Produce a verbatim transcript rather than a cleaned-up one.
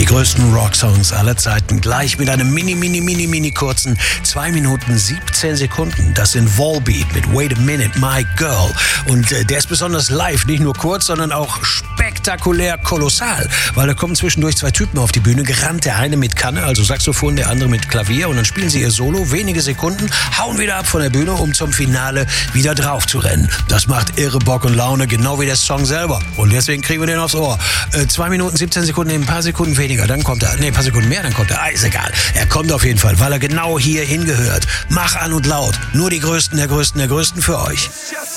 größten Rocksongs aller Zeiten. Gleich mit einem mini, mini, mini, mini kurzen zwei Minuten siebzehn Sekunden. Das sind Volbeat mit Wait a Minute, My Girl. Und äh, der ist besonders live, nicht nur kurz, sondern auch spektakulär kolossal. Weil da kommen zwischendurch zwei Typen auf die Bühne gerannt. Der eine mit Kanne, also Saxophon, der andere mit Klavier. Und dann spielen sie ihr Solo, wenige Sekunden, hauen wieder ab von der Bühne, um zum Finale wieder drauf zu rennen. Das macht irre Bock und Laune, genau wie der Song selber. Und deswegen kriegen wir den aufs Ohr. Äh, zwei Minuten siebzehn Sekunden, ein paar Sekunden weniger, dann kommt er. Nee, ein paar Sekunden mehr, dann kommt er. Ah, ist egal. Er kommt auf jeden Fall, weil er genau hier hingehört. Mach an und laut. Nur die Größten der Größten der Größten für euch.